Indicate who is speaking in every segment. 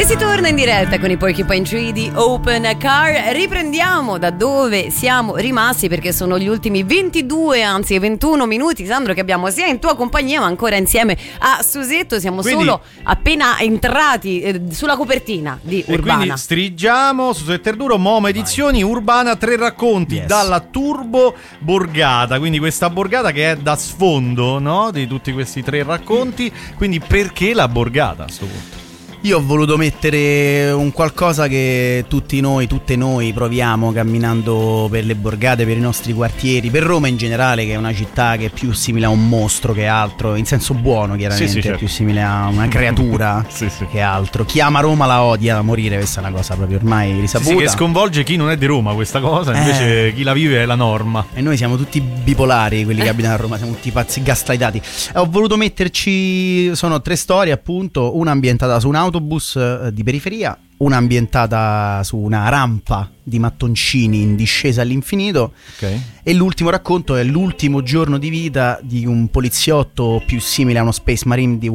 Speaker 1: E si torna in diretta con i Porcupine Tree di Open Car. Riprendiamo da dove siamo rimasti, perché sono gli ultimi 22, anzi 21 minuti, Sandro, che abbiamo sia in tua compagnia ma ancora insieme a Susetto. Siamo solo appena entrati sulla copertina di Urbana.
Speaker 2: Quindi strigiamo su Setterduro, Momo Edizioni, Urbana, 3 racconti dalla Turbo Borgata. Quindi questa borgata che è da sfondo, no? Di tutti questi 3 racconti. Quindi perché la borgata a sto punto?
Speaker 3: Io ho voluto mettere un qualcosa che tutti noi, tutte noi proviamo camminando per le borgate, per i nostri quartieri, per Roma in generale, che è una città che è più simile a un mostro che altro, in senso buono chiaramente,
Speaker 2: sì, certo.
Speaker 3: È più simile a una creatura che altro. Chi ama Roma la odia da morire, questa è una cosa proprio ormai risaputa.
Speaker 2: Sì, che sconvolge chi non è di Roma questa cosa, invece chi la vive è la norma.
Speaker 3: E noi siamo tutti bipolari, quelli che abitano a Roma, siamo tutti pazzi gaslightati. Ho voluto metterci, sono 3 storie appunto, una ambientata su un autobus di periferia, una ambientata su una rampa di mattoncini in discesa all'infinito, e l'ultimo racconto è l'ultimo giorno di vita di un poliziotto più simile a uno Space Marine di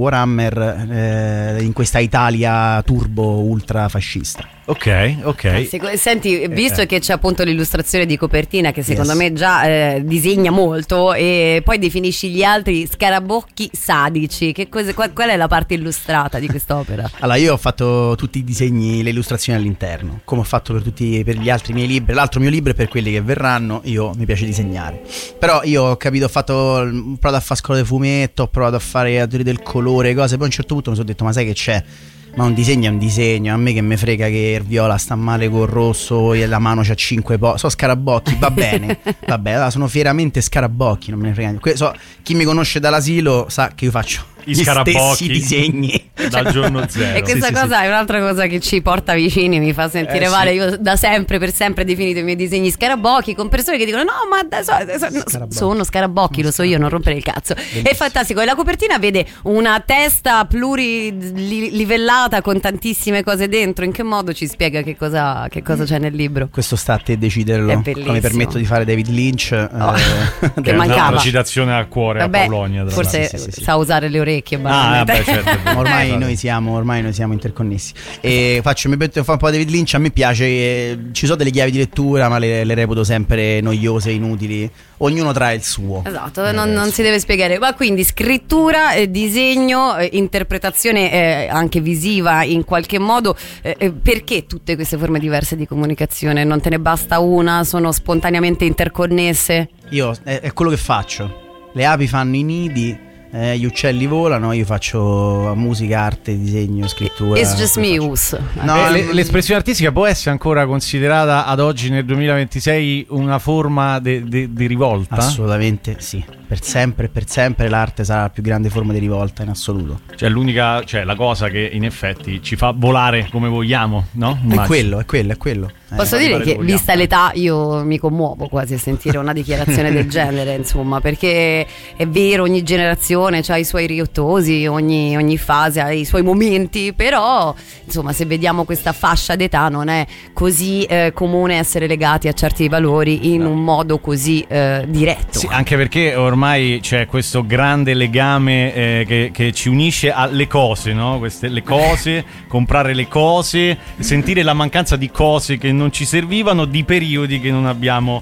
Speaker 3: Warhammer in questa Italia turbo ultra fascista.
Speaker 2: Ok.
Speaker 1: Senti, visto che c'è appunto l'illustrazione di copertina che secondo me già disegna molto, e poi definisci gli altri scarabocchi sadici, qual è la parte illustrata di quest'opera?
Speaker 3: Allora, io ho fatto tutti i disegni, le illustrazioni all'interno, come ho fatto per gli altri miei libri. L'altro mio libro è per quelli che verranno. Mi piace disegnare, però io ho capito, ho provato a fare scuola di fumetto, ho provato a fare autori del colore, cose. Poi a un certo punto mi sono detto: ma sai che c'è? Ma un disegno è un disegno, a me che me frega che il viola sta male col rosso e la mano c'ha 5 sono scarabocchi, va bene, allora sono fieramente scarabocchi, non me ne frega niente. Chi mi conosce dall'asilo sa che io faccio
Speaker 2: i scarabocchi
Speaker 3: stessi disegni
Speaker 2: dal giorno zero.
Speaker 1: E questa cosa è un'altra cosa che ci porta vicini, mi fa sentire male. Io da sempre, per sempre, ho definito i miei disegni scarabocchi, con persone che dicono: no, ma sono scarabocchi, lo so io, non rompere il cazzo. Bellissimo. È fantastico. E la copertina vede una testa plurilivellata con tantissime cose dentro. In che modo ci spiega che cosa c'è nel libro?
Speaker 3: Questo sta a te deciderlo.
Speaker 1: Mi
Speaker 3: permetto di fare David Lynch,
Speaker 1: che mancava.
Speaker 2: Una citazione al cuore.
Speaker 1: Vabbè,
Speaker 2: a Paolonia,
Speaker 1: forse sa usare le orecchie.
Speaker 2: Certo.
Speaker 3: Ormai noi siamo interconnessi. E mi metto a fare un po' David Lynch. A me piace, ci sono delle chiavi di lettura, ma le reputo sempre noiose, inutili. Ognuno trae il suo.
Speaker 1: Esatto, non si deve spiegare. Ma quindi scrittura, disegno, interpretazione anche visiva in qualche modo. Perché tutte queste forme diverse di comunicazione? Non te ne basta una? Sono spontaneamente interconnesse?
Speaker 3: Io è quello che faccio. Le api fanno i nidi, gli uccelli volano, io faccio musica, arte, disegno, scrittura.
Speaker 1: It's just me,
Speaker 2: no, l'espressione artistica può essere ancora considerata ad oggi nel 2026 una forma di rivolta?
Speaker 3: Assolutamente sì. Per sempre l'arte sarà la più grande forma di rivolta in assoluto.
Speaker 2: Cioè la cosa che in effetti ci fa volare come vogliamo, no?
Speaker 3: È quello.
Speaker 1: Posso dire che vista l'età io mi commuovo quasi a sentire una dichiarazione del genere, insomma, perché è vero, ogni generazione ha i suoi riottosi, ogni fase ha i suoi momenti, però insomma se vediamo questa fascia d'età non è così comune essere legati a certi valori in un modo così diretto.
Speaker 2: Sì, anche perché ormai c'è questo grande legame che ci unisce alle cose, no? Le cose, comprare le cose, sentire la mancanza di cose che non ci servivano, di periodi che non abbiamo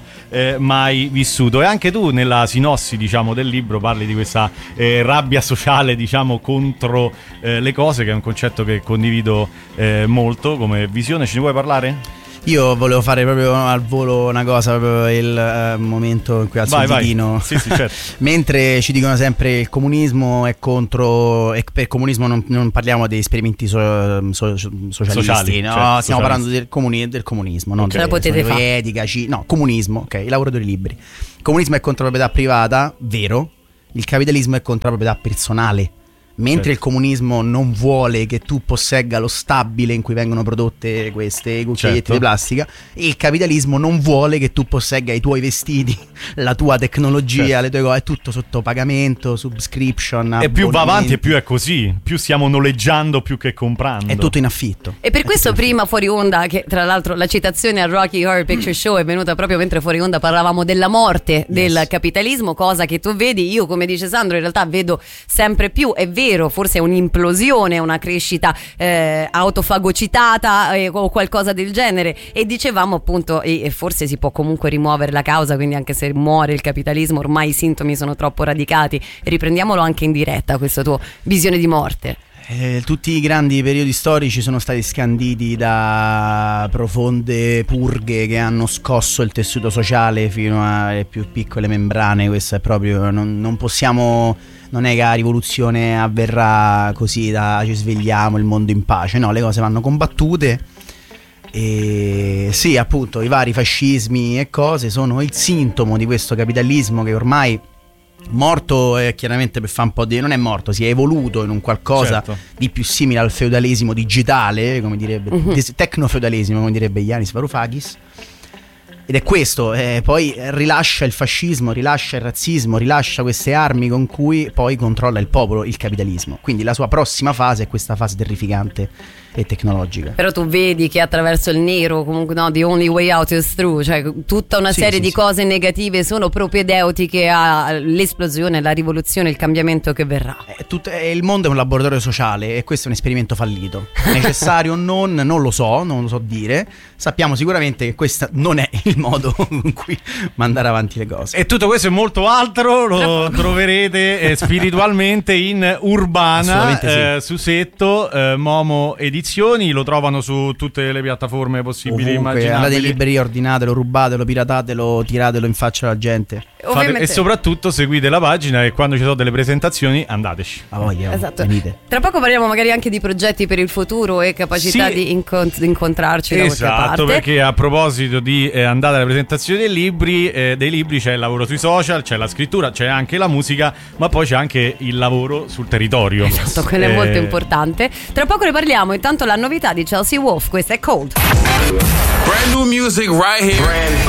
Speaker 2: mai vissuto. E anche tu nella sinossi, diciamo, del libro parli di questa rabbia sociale, diciamo, contro le cose, che è un concetto che condivido molto come visione. Ce ne vuoi parlare?
Speaker 3: Io volevo fare proprio al volo una cosa, proprio il momento in cui alzo il ditino.
Speaker 2: Sì, certo.
Speaker 3: Mentre ci dicono sempre il comunismo è contro, e per comunismo non parliamo degli esperimenti socialisti,
Speaker 2: sociali,
Speaker 3: no,
Speaker 2: certo,
Speaker 3: stiamo parlando del comunismo, non
Speaker 1: ce la potete fare.
Speaker 3: Etica, comunismo, ok, i lavoratori liberi. Il comunismo è contro la proprietà privata, vero? Il capitalismo è contro la proprietà personale. Mentre il comunismo non vuole che tu possegga lo stabile in cui vengono prodotte queste cucchiaiette di plastica, il capitalismo non vuole che tu possegga i tuoi vestiti, la tua tecnologia, le tue cose, è tutto sotto pagamento, subscription.
Speaker 2: E più va avanti e più è così, più stiamo noleggiando più che comprando.
Speaker 3: È tutto in affitto.
Speaker 1: E per questo prima fuori onda, che tra l'altro la citazione al Rocky Horror Picture Show è venuta proprio mentre fuori onda parlavamo della morte del capitalismo, cosa che tu vedi, io come dice Sandro in realtà vedo sempre più. È vero vero, forse è un'implosione, una crescita autofagocitata o qualcosa del genere. E dicevamo appunto, e forse si può comunque rimuovere la causa, quindi anche se muore il capitalismo ormai i sintomi sono troppo radicati. Riprendiamolo anche in diretta, questa tua visione di morte.
Speaker 3: Tutti i grandi periodi storici sono stati scanditi da profonde purghe che hanno scosso il tessuto sociale fino alle più piccole membrane. Questo è proprio, non possiamo, non è che la rivoluzione avverrà così ci svegliamo, il mondo in pace, no, le cose vanno combattute. E sì, appunto, i vari fascismi e cose sono il sintomo di questo capitalismo che ormai morto è chiaramente per fare un po' di... non è morto, si è evoluto in un qualcosa di più simile al feudalesimo digitale, come direbbe, tecnofeudalesimo, come direbbe Yanis Varoufakis. Ed è questo, poi rilascia il fascismo, rilascia il razzismo, rilascia queste armi con cui poi controlla il popolo, il capitalismo. Quindi la sua prossima fase è questa fase terrificante e tecnologica.
Speaker 1: Però tu vedi che attraverso il nero, comunque no, the only way out is through, cioè tutta una serie di cose negative sono propedeutiche all'esplosione, alla rivoluzione, il cambiamento che verrà.
Speaker 3: Il mondo è un laboratorio sociale e questo è un esperimento fallito. Necessario o non lo so dire. Sappiamo sicuramente che questo non è il modo con cui mandare avanti le cose.
Speaker 2: E tutto questo e molto altro lo troverete spiritualmente in Urbana, su Setto, Momo Edizioni. Lo trovano su tutte le piattaforme possibili e immaginabili.
Speaker 3: Andate in libreria, ordinatelo, rubatelo, piratatelo, tiratelo in faccia alla gente.
Speaker 2: E soprattutto seguite la pagina e quando ci sono delle presentazioni andateci.
Speaker 1: Esatto. Venite. Tra poco parliamo magari anche di progetti per il futuro e capacità di incontrarci da qualche parte.
Speaker 2: Esatto, perché a proposito di andare alle presentazioni dei libri c'è il lavoro sui social, c'è la scrittura, c'è anche la musica, ma poi c'è anche il lavoro sul territorio.
Speaker 1: Esatto, quello è molto importante. Tra poco ne parliamo, intanto la novità di Chelsea Wolfe, questa è Cold.
Speaker 4: Brand new music right here.